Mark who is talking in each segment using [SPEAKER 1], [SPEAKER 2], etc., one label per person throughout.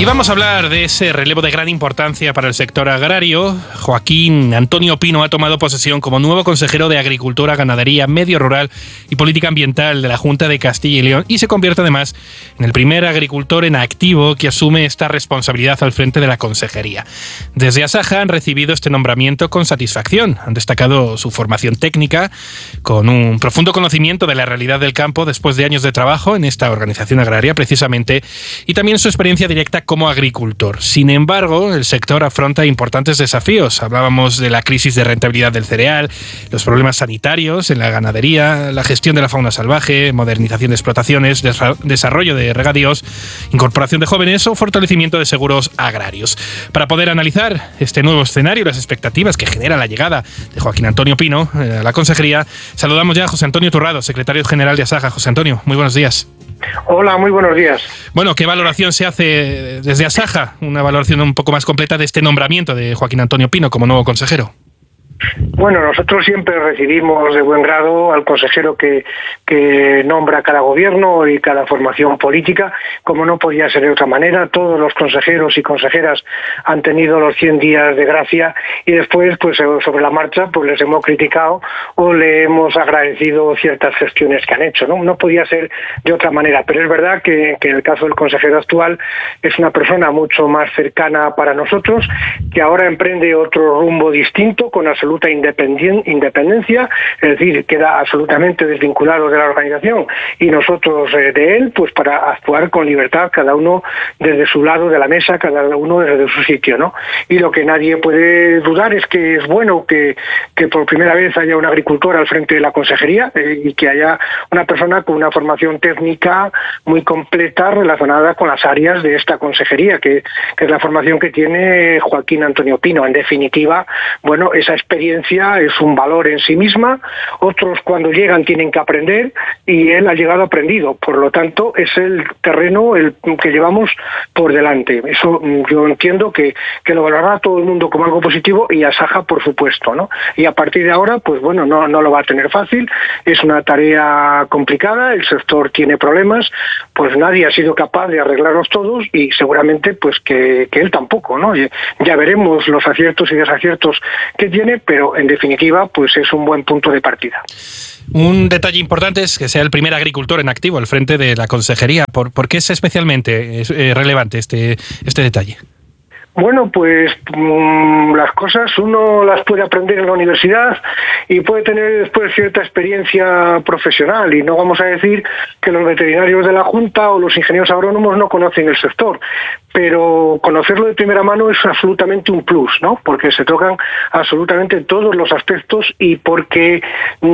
[SPEAKER 1] Y vamos a hablar de ese relevo de gran importancia para el sector agrario. Joaquín Antonio Pino ha tomado posesión como nuevo consejero de Agricultura, Ganadería, Medio Rural y Política Ambiental de la Junta de Castilla y León y se convierte además en el primer agricultor en activo que asume esta responsabilidad al frente de la consejería. Desde Asaja han recibido este nombramiento con satisfacción. Han destacado su formación técnica, con un profundo conocimiento de la realidad del campo después de años de trabajo en esta organización agraria precisamente, y también su experiencia directa como agricultor. Sin embargo, el sector afronta importantes desafíos. Hablábamos de la crisis de rentabilidad del cereal, los problemas sanitarios en la ganadería, la gestión de la fauna salvaje, modernización de explotaciones, desarrollo de regadíos, incorporación de jóvenes o fortalecimiento de seguros agrarios. Para poder analizar este nuevo escenario y las expectativas que genera la llegada de Joaquín Antonio Pino a la consejería, saludamos ya a José Antonio Turrado, secretario general de Asaja. José Antonio, muy buenos días.
[SPEAKER 2] Hola, muy buenos días.
[SPEAKER 1] Bueno, ¿qué valoración se hace desde Asaja? Una valoración un poco más completa de este nombramiento de Joaquín Antonio Pino como nuevo consejero.
[SPEAKER 2] Bueno, nosotros siempre recibimos de buen grado al consejero que nombra cada gobierno y cada formación política, como no podía ser de otra manera. Todos los consejeros y consejeras han tenido los 100 días de gracia y después, pues sobre la marcha, pues les hemos criticado o le hemos agradecido ciertas gestiones que han hecho, ¿no? No podía ser de otra manera, pero es verdad que en el caso del consejero actual es una persona mucho más cercana para nosotros, que ahora emprende otro rumbo distinto, con absoluta independencia, es decir, queda absolutamente desvinculado de la organización y nosotros de él, pues para actuar con libertad, cada uno desde su lado de la mesa, cada uno desde su sitio, ¿no? Y lo que nadie puede dudar es que es bueno que por primera vez haya un agricultor al frente de la consejería y que haya una persona con una formación técnica muy completa relacionada con las áreas de esta consejería, que es la formación que tiene Joaquín Antonio Pino. En definitiva, bueno, esa experiencia es un valor en sí misma. Otros cuando llegan tienen que aprender y él ha llegado aprendido, por lo tanto es el terreno el que llevamos por delante. Eso yo entiendo que lo valorará todo el mundo como algo positivo y Asaja por supuesto, ¿no? Y a partir de ahora, pues bueno, no lo va a tener fácil, es una tarea complicada, el sector tiene problemas, pues nadie ha sido capaz de arreglarlos todos y seguramente pues que él tampoco, ¿no? Ya veremos los aciertos y desaciertos que tiene, pero en definitiva pues es un buen punto de partida.
[SPEAKER 1] Un detalle importante es que sea el primer agricultor en activo al frente de la consejería. ¿Por qué es especialmente relevante este detalle?
[SPEAKER 2] Bueno, pues las cosas uno las puede aprender en la universidad y puede tener después cierta experiencia profesional, y no vamos a decir que los veterinarios de la Junta o los ingenieros agrónomos no conocen el sector, pero conocerlo de primera mano es absolutamente un plus, ¿no? Porque se tocan absolutamente todos los aspectos y porque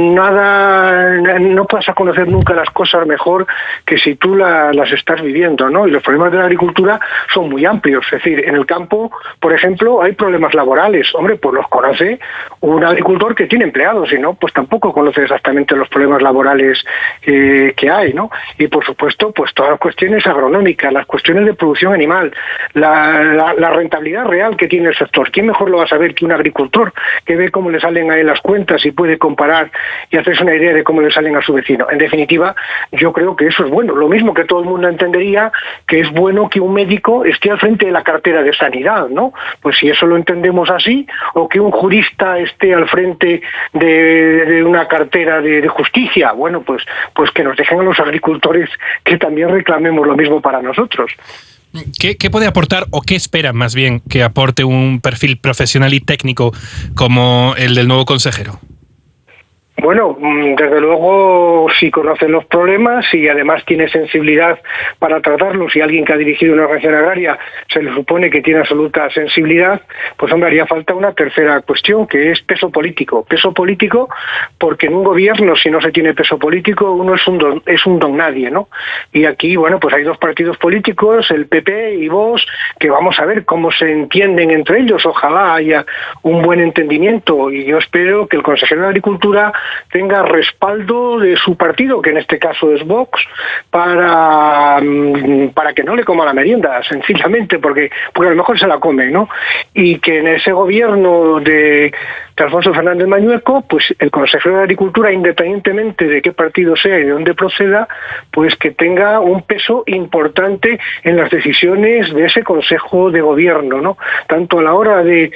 [SPEAKER 2] no vas a conocer nunca las cosas mejor que si tú las estás viviendo, ¿no? Y los problemas de la agricultura son muy amplios, es decir, en el campo, por ejemplo, hay problemas laborales. Hombre, pues los conoce un agricultor que tiene empleados, y no, pues tampoco conoce exactamente los problemas laborales que hay, ¿no? Y por supuesto, pues todas las cuestiones agronómicas, las cuestiones de producción animal, la rentabilidad real que tiene el sector. ¿Quién mejor lo va a saber que un agricultor que ve cómo le salen a él las cuentas y puede comparar y hacerse una idea de cómo le salen a su vecino? En definitiva, yo creo que eso es bueno. Lo mismo que todo el mundo entendería que es bueno que un médico esté al frente de la cartera de sanidad, ¿no? Pues si eso lo entendemos así, o que un jurista esté al frente de una cartera de justicia, bueno, pues que nos dejen a los agricultores que también reclamemos lo mismo para nosotros.
[SPEAKER 1] ¿Qué puede aportar o qué esperan más bien que aporte un perfil profesional y técnico como el del nuevo consejero?
[SPEAKER 2] Bueno, desde luego, si conoce los problemas y además tiene sensibilidad para tratarlos, y alguien que ha dirigido una organización agraria se le supone que tiene absoluta sensibilidad, pues hombre, haría falta una tercera cuestión, que es peso político. Peso político porque en un gobierno, si no se tiene peso político, uno es un don nadie, ¿no? Y aquí, bueno, pues hay dos partidos políticos, el PP y Vox, que vamos a ver cómo se entienden entre ellos. Ojalá haya un buen entendimiento y yo espero que el consejero de Agricultura tenga respaldo de su partido, que en este caso es Vox, para que no le coma la merienda, sencillamente, porque a lo mejor se la come, ¿no? Y que en ese gobierno de de Alfonso Fernández Mañueco, pues el consejero de Agricultura, independientemente de qué partido sea y de dónde proceda, pues que tenga un peso importante en las decisiones de ese Consejo de Gobierno, ¿no? Tanto a la hora de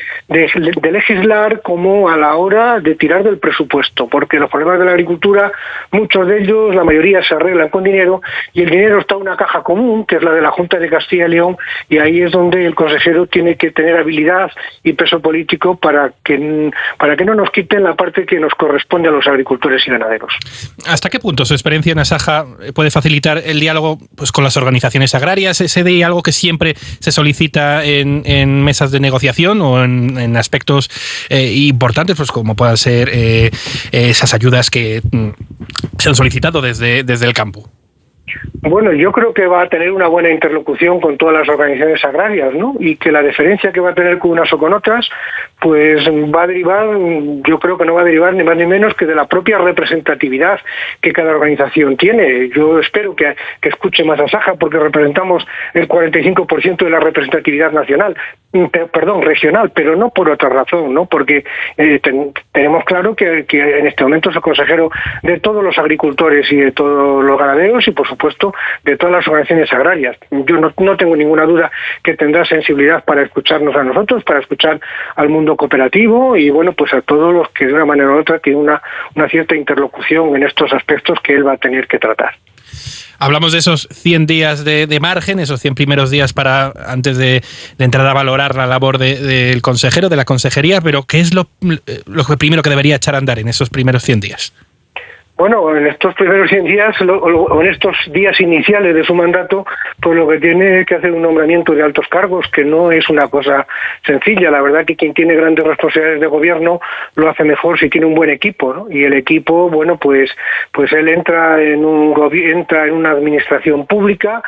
[SPEAKER 2] legislar como a la hora de tirar del presupuesto, porque los problemas de la agricultura, muchos de ellos, la mayoría se arreglan con dinero, y el dinero está en una caja común, que es la de la Junta de Castilla y León, y ahí es donde el consejero tiene que tener habilidad y peso político para que no nos quiten la parte que nos corresponde a los agricultores y ganaderos.
[SPEAKER 1] ¿Hasta qué punto su experiencia en Asaja puede facilitar el diálogo pues, con las organizaciones agrarias? ¿Ese diálogo que siempre se solicita en mesas de negociación o en aspectos importantes, pues como puedan ser esas ayudas que se han solicitado desde el campo?
[SPEAKER 2] Bueno, yo creo que va a tener una buena interlocución con todas las organizaciones agrarias, ¿no? Y que la diferencia que va a tener con unas o con otras, pues va a derivar, yo creo que no va a derivar ni más ni menos que de la propia representatividad que cada organización tiene. Yo espero que escuche más a Asaja, porque representamos el 45% de la representatividad regional, pero no por otra razón, ¿no? Porque tenemos claro que en este momento es el consejero de todos los agricultores y de todos los ganaderos y, por supuesto, de todas las organizaciones agrarias. Yo no tengo ninguna duda que tendrá sensibilidad para escucharnos a nosotros, para escuchar al mundo cooperativo y, bueno, pues a todos los que de una manera u otra tienen una cierta interlocución en estos aspectos que él va a tener que tratar.
[SPEAKER 1] Hablamos de esos 100 días de margen, esos 100 primeros días antes de entrar a valorar la labor del consejero, de la consejería, pero ¿qué es lo primero que debería echar a andar en esos primeros 100 días?
[SPEAKER 2] Bueno, en estos primeros 100 días, o en estos días iniciales de su mandato, pues lo que tiene que hacer un nombramiento de altos cargos, que no es una cosa sencilla. La verdad que quien tiene grandes responsabilidades de gobierno lo hace mejor si tiene un buen equipo, ¿no? Y el equipo, bueno, pues él entra en una administración pública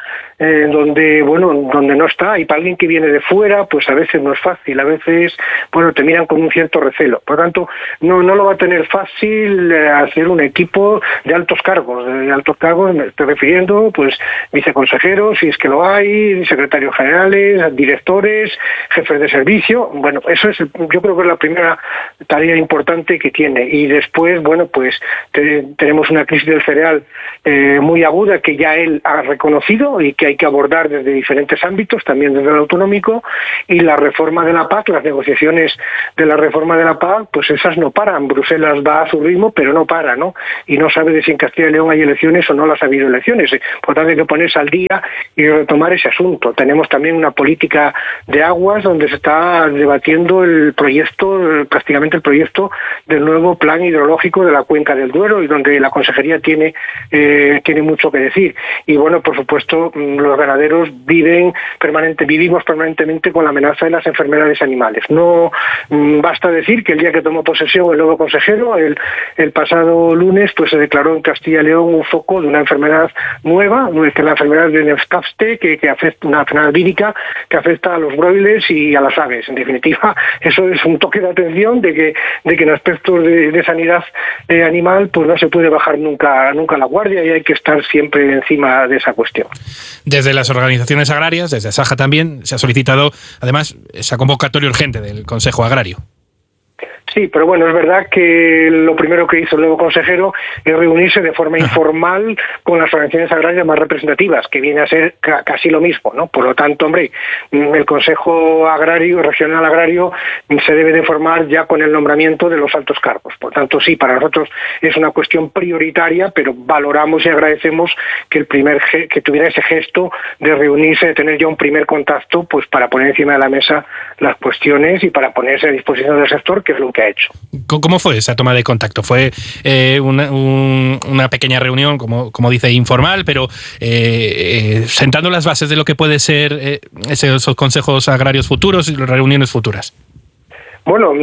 [SPEAKER 2] donde no está, y para alguien que viene de fuera, pues a veces no es fácil, a veces, bueno, te miran con un cierto recelo. Por lo tanto, no lo va a tener fácil hacer un equipo de altos cargos. De altos cargos me estoy refiriendo, pues, viceconsejeros, si es que lo hay, secretarios generales, directores, jefes de servicio. Bueno, eso es, yo creo que es la primera tarea importante que tiene. Y después, bueno, pues tenemos una crisis del cereal muy aguda que ya él ha reconocido y que hay que abordar desde diferentes ámbitos, también desde el autonómico, y la reforma de la PAC, las negociaciones de la reforma de la PAC, pues esas no paran. Bruselas va a su ritmo, pero no para, ¿no? Y no sabe de si en Castilla y León hay elecciones o no las ha habido elecciones. Por tanto, hay que ponerse al día y retomar ese asunto. Tenemos también una política de aguas donde se está debatiendo prácticamente el proyecto del nuevo plan hidrológico de la cuenca del Duero, y donde la consejería tiene mucho que decir. Y bueno, por supuesto, los ganaderos vivimos permanentemente con la amenaza de las enfermedades animales. No basta decir que el día que tomó posesión el nuevo consejero, el pasado lunes, pues se declaró en Castilla y León un foco de una enfermedad nueva, que es la enfermedad de Newcastle, que afecta, una enfermedad vírica que afecta a los broilers y a las aves. En definitiva, eso es un toque de atención de que en aspectos de sanidad animal, pues no se puede bajar nunca la guardia, y hay que estar siempre encima de esa cuestión.
[SPEAKER 1] Desde las organizaciones agrarias, desde Asaja también, se ha solicitado, además, esa convocatoria urgente del Consejo Agrario.
[SPEAKER 2] Sí, pero bueno, es verdad que lo primero que hizo el nuevo consejero es reunirse de forma informal con las organizaciones agrarias más representativas, que viene a ser casi lo mismo, ¿no? Por lo tanto, hombre, el Consejo Regional Agrario se debe de formar ya con el nombramiento de los altos cargos. Por tanto, sí, para nosotros es una cuestión prioritaria, pero valoramos y agradecemos que que tuviera ese gesto de reunirse, de tener ya un primer contacto, pues para poner encima de la mesa las cuestiones y para ponerse a disposición del sector, que es lo que ha hecho.
[SPEAKER 1] ¿Cómo fue esa toma de contacto? ¿Fue una pequeña reunión, como dice, informal, pero sentando las bases de lo que puede ser esos consejos agrarios futuros y las reuniones futuras?
[SPEAKER 2] Bueno,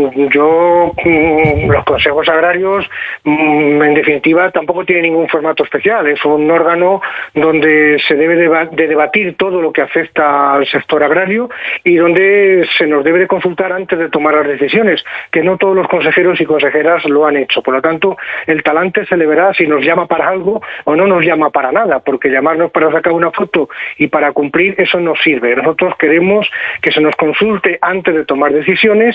[SPEAKER 2] los consejos agrarios, en definitiva, tampoco tienen ningún formato especial. Es un órgano donde se debe de debatir todo lo que afecta al sector agrario y donde se nos debe de consultar antes de tomar las decisiones, que no todos los consejeros y consejeras lo han hecho. Por lo tanto, el talante se le verá si nos llama para algo o no nos llama para nada, porque llamarnos para sacar una foto y para cumplir, eso no sirve. Nosotros queremos que se nos consulte antes de tomar decisiones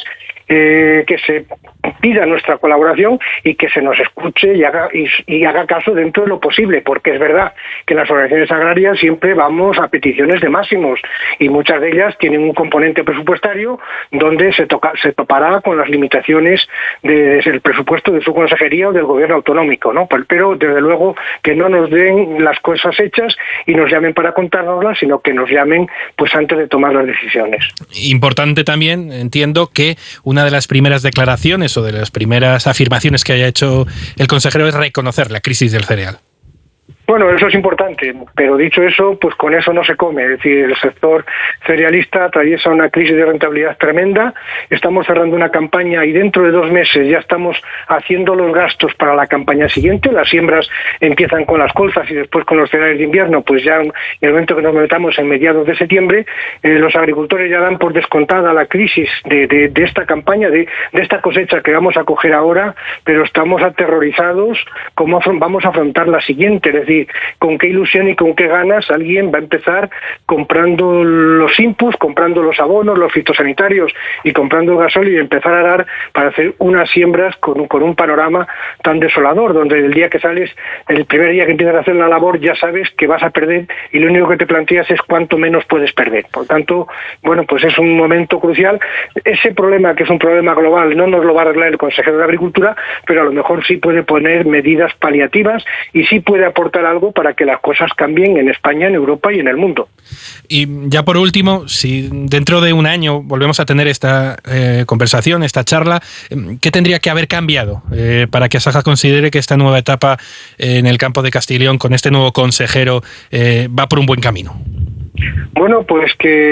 [SPEAKER 2] que se pida nuestra colaboración y que se nos escuche y haga caso dentro de lo posible, porque es verdad que las organizaciones agrarias siempre vamos a peticiones de máximos y muchas de ellas tienen un componente presupuestario donde se topará con las limitaciones del presupuesto de su consejería o del gobierno autonómico, ¿no? Pero desde luego que no nos den las cosas hechas y nos llamen para contárnoslas, sino que nos llamen pues antes de tomar las decisiones.
[SPEAKER 1] Importante también, entiendo, que una de las primeras declaraciones o de las primeras afirmaciones que haya hecho el consejero es reconocer la crisis del cereal.
[SPEAKER 2] Bueno, eso es importante, pero dicho eso, pues con eso no se come. Es decir, el sector cerealista atraviesa una crisis de rentabilidad tremenda. Estamos cerrando una campaña y dentro de 2 meses ya estamos haciendo los gastos para la campaña siguiente. Las siembras empiezan con las colzas y después con los cereales de invierno, pues ya en el momento que nos metamos en mediados de septiembre, los agricultores ya dan por descontada la crisis de esta campaña, de esta cosecha que vamos a coger ahora, pero estamos aterrorizados cómo vamos a afrontar la siguiente. Es decir, con qué ilusión y con qué ganas alguien va a empezar comprando los inputs, comprando los abonos, los fitosanitarios y comprando el gasóleo y empezar a arar para hacer unas siembras con un panorama tan desolador, donde el día que sales, el primer día que empiezas a hacer la labor ya sabes que vas a perder y lo único que te planteas es cuánto menos puedes perder. Por tanto, bueno, pues es un momento crucial. Ese problema, que es un problema global, no nos lo va a arreglar el consejero de Agricultura, pero a lo mejor sí puede poner medidas paliativas y sí puede aportar algo para que las cosas cambien en España, en Europa y en el mundo.
[SPEAKER 1] Y ya por último, si dentro de un año volvemos a tener esta conversación, esta charla, ¿qué tendría que haber cambiado para que Asaja considere que esta nueva etapa en el campo de Castilla y León con este nuevo consejero va por un buen camino?
[SPEAKER 2] Bueno, pues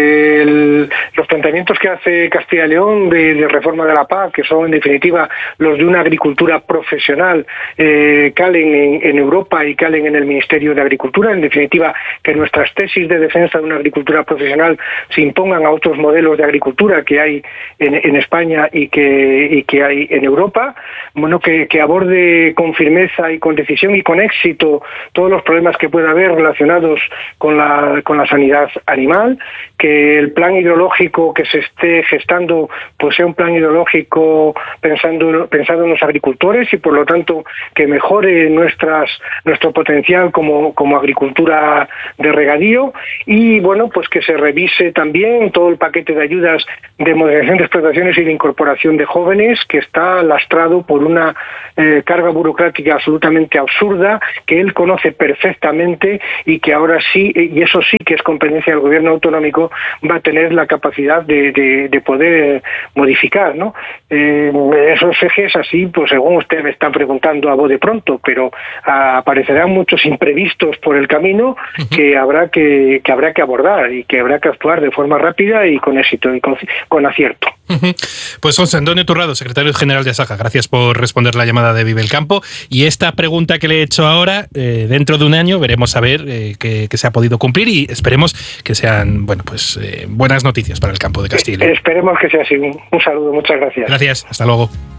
[SPEAKER 2] que los planteamientos que hace Castilla y León de reforma de la PAC, que son en definitiva los de una agricultura profesional, calen en Europa y calen en el Ministerio de Agricultura. En definitiva, que nuestras tesis de defensa de una agricultura profesional se impongan a otros modelos de agricultura que hay en España y que hay en Europa. Bueno, que aborde con firmeza y con decisión y con éxito todos los problemas que pueda haber relacionados con la sanidad animal, que el plan hidrológico que se esté gestando pues sea un plan hidrológico pensado en los agricultores y por lo tanto que mejore nuestro potencial como agricultura de regadío y bueno, pues que se revise también todo el paquete de ayudas de modernización de explotaciones y de incorporación de jóvenes que está lastrado por una carga burocrática absolutamente absurda que él conoce perfectamente y que ahora sí, y eso sí que es competencia del gobierno autonómico, va a tener la capacidad de poder modificar, ¿no? Esos ejes así, pues según usted me está preguntando a voz de pronto, pero aparecerán muchos imprevistos por el camino que habrá que abordar y que habrá que actuar de forma rápida y con éxito y con acierto.
[SPEAKER 1] Pues José Antonio Turrado, secretario general de Asaja, gracias por responder la llamada de Vive el Campo. Y esta pregunta que le he hecho ahora, dentro de un año veremos a ver que se ha podido cumplir y esperemos que sean buenas noticias para el campo de Castilla y León.
[SPEAKER 2] Esperemos que sea así. Un saludo, muchas gracias.
[SPEAKER 1] Gracias, hasta luego.